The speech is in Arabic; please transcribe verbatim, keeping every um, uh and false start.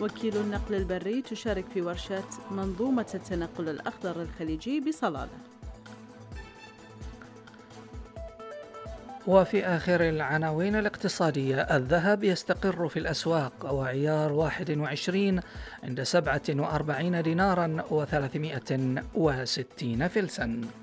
وكيل النقل البري تشارك في ورشة منظومة التنقل الأخضر الخليجي بصلالة. وفي آخر العناوين الاقتصادية، الذهب يستقر في الأسواق وعيار واحد وعشرين عند سبعة وأربعين ديناراً وثلاثمائة وستين فلساً.